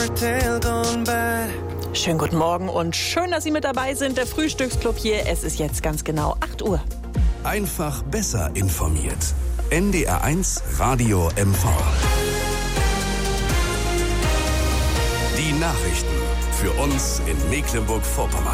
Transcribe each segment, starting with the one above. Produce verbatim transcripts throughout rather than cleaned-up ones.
Schönen guten Morgen und schön, dass Sie mit dabei sind. Der Frühstücksclub hier. Es ist jetzt ganz genau acht Uhr. Einfach besser informiert. N D R eins Radio M V. Die Nachrichten für uns in Mecklenburg-Vorpommern.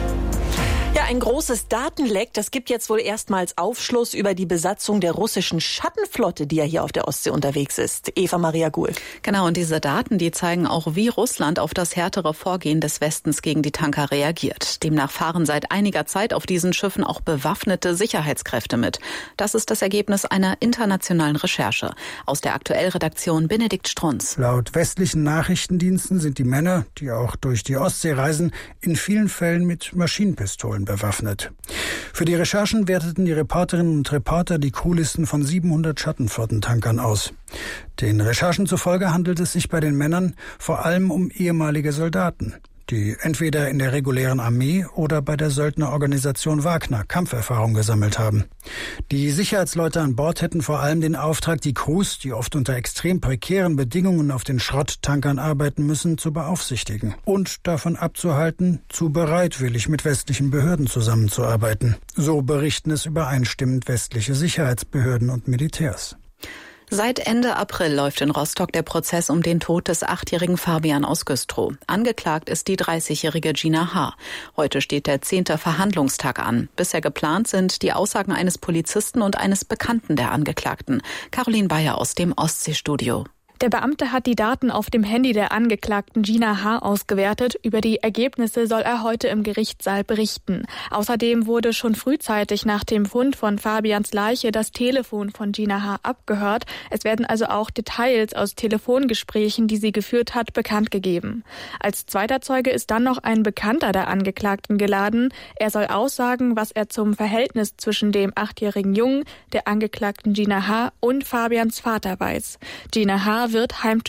Ja, ein großes Datenleck, das gibt jetzt wohl erstmals Aufschluss über die Besatzung der russischen Schattenflotte, die ja hier auf der Ostsee unterwegs ist. Eva Maria Guhl. Genau, und diese Daten, die zeigen auch, wie Russland auf das härtere Vorgehen des Westens gegen die Tanker reagiert. Demnach fahren seit einiger Zeit auf diesen Schiffen auch bewaffnete Sicherheitskräfte mit. Das ist das Ergebnis einer internationalen Recherche. Aus der Aktuell-Redaktion Benedikt Strunz. Laut westlichen Nachrichtendiensten sind die Männer, die auch durch die Ostsee reisen, in vielen Fällen mit Maschinenpistolen bewaffnet. Für die Recherchen werteten die Reporterinnen und Reporter die Crewlisten von siebenhundert Schattenflottentankern aus. Den Recherchen zufolge handelt es sich bei den Männern vor allem um ehemalige Soldaten, die entweder in der regulären Armee oder bei der Söldnerorganisation Wagner Kampferfahrung gesammelt haben. Die Sicherheitsleute an Bord hätten vor allem den Auftrag, die Crews, die oft unter extrem prekären Bedingungen auf den Schrotttankern arbeiten müssen, zu beaufsichtigen und davon abzuhalten, zu bereitwillig mit westlichen Behörden zusammenzuarbeiten. So berichten es übereinstimmend westliche Sicherheitsbehörden und Militärs. Seit Ende April läuft in Rostock der Prozess um den Tod des achtjährigen Fabian aus Güstrow. Angeklagt ist die dreißigjährige Gina H. Heute steht der zehnte Verhandlungstag an. Bisher geplant sind die Aussagen eines Polizisten und eines Bekannten der Angeklagten. Caroline Bayer aus dem Ostseestudio. Der Beamte hat die Daten auf dem Handy der Angeklagten Gina H. ausgewertet. Über die Ergebnisse soll er heute im Gerichtssaal berichten. Außerdem wurde schon frühzeitig nach dem Fund von Fabians Leiche das Telefon von Gina H. abgehört. Es werden also auch Details aus Telefongesprächen, die sie geführt hat, bekannt gegeben. Als zweiter Zeuge ist dann noch ein Bekannter der Angeklagten geladen. Er soll aussagen, was er zum Verhältnis zwischen dem achtjährigen Jungen, der Angeklagten Gina H. und Fabians Vater weiß. Gina H. wird heimtückisch